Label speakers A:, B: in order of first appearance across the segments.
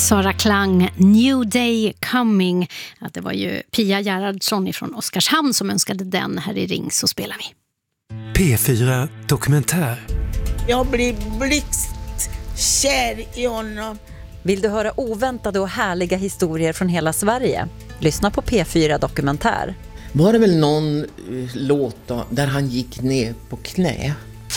A: Sara Klang, New Day Coming. Ja, det var ju Pia Gerhardsson från Oskarshamn som önskade den. Här i Ring så spelar vi.
B: P4 Dokumentär.
C: Jag blir blixtkär i honom.
D: Vill du höra oväntade och härliga historier från hela Sverige? Lyssna på P4 Dokumentär.
E: Var det väl någon låt då, där han gick ner på knä?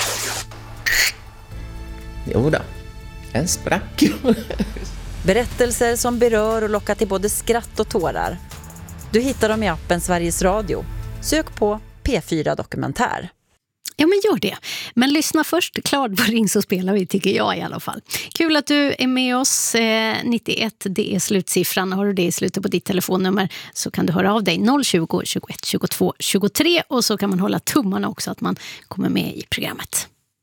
E: Jo då, en sprack.
D: Berättelser som berör och lockar till både skratt och tårar. Du hittar dem i appen Sveriges Radio. Sök på P4 Dokumentär.
A: Ja, men gör det. Men lyssna först klart på Ring så spelar vi, tycker jag i alla fall. Kul att du är med oss. 91, det är slutsiffran. Har du det i slutet på ditt telefonnummer så kan du höra av dig 020 21 22 23 och så kan man hålla tummarna också att man kommer med i programmet.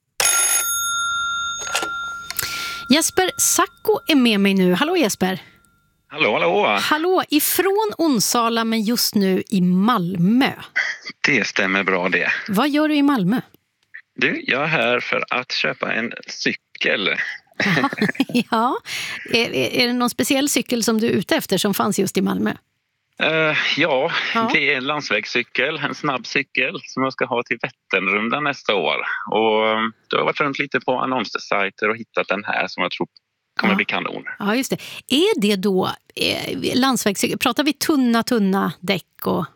A: Jesper Sacco är med mig nu. Hallå Jesper.
F: Hallå.
A: Hallå, ifrån Onsala men just nu i Malmö.
F: Det stämmer bra det.
A: Vad gör du i Malmö?
F: Du, jag är här för att köpa en cykel.
A: Ja, är det någon speciell cykel som du är ute efter som fanns just i Malmö?
F: Ja, det är en landsvägscykel, en snabb cykel som jag ska ha till Vätternrundan nästa år. Och då har jag varit runt lite på annonssajter och hittat den här som jag tror kommer bli kanon.
A: Ja, just det. Är det då landsvägscykel? Pratar vi tunna däck och